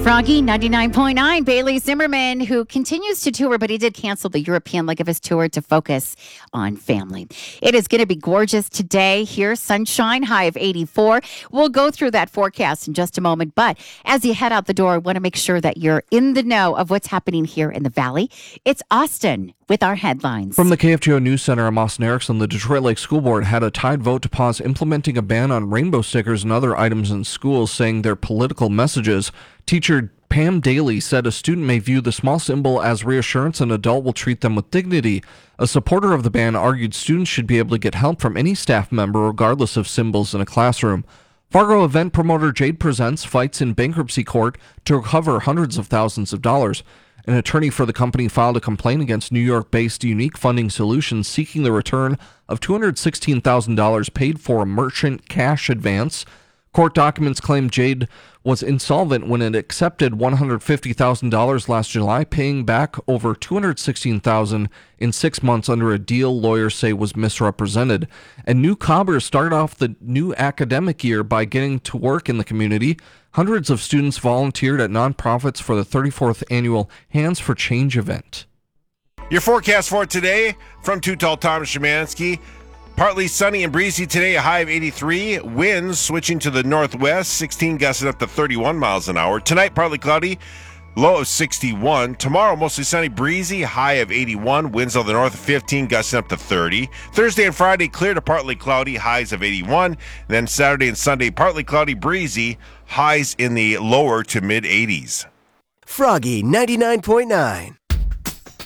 Froggy 99.9, Bailey Zimmerman, who continues to tour, but he did cancel the European leg of his tour to focus on family. It is going to be gorgeous today here. Sunshine, high of 84. We'll go through that forecast in just a moment. But as you head out the door, I want to make sure that you're in the know of what's happening here in the Valley. It's Austin with our headlines. From the KFGO News Center, I'm Austin Erickson. The Detroit Lake School Board had a tied vote to pause implementing a ban on rainbow stickers and other items in schools, saying they're political messages. Teacher Pam Daly said a student may view the small symbol as reassurance and an adult will treat them with dignity. A supporter of the ban argued students should be able to get help from any staff member regardless of symbols in a classroom. Fargo event promoter Jade Presents fights in bankruptcy court to recover hundreds of thousands of dollars. An attorney for the company filed a complaint against New York-based Unique Funding Solutions seeking the return of $216,000 paid for a merchant cash advance. Court documents claim Jade was insolvent when it accepted $150,000 last July, paying back over $216,000 in 6 months under a deal lawyers say was misrepresented. And New Cobbers started off the new academic year by getting to work in the community. Hundreds of students volunteered at nonprofits for the 34th annual Hands for Change event. Your forecast for today from Too Tall Tom Szymanski. Partly sunny and breezy today, a high of 83. Winds switching to the northwest, 16 gusting up to 31 miles an hour. Tonight, partly cloudy, low of 61. Tomorrow, mostly sunny, breezy, high of 81. Winds on the north, 15 gusting up to 30. Thursday and Friday, clear to partly cloudy, highs of 81. Then Saturday and Sunday, partly cloudy, breezy, highs in the lower to mid 80s. Froggy 99.9.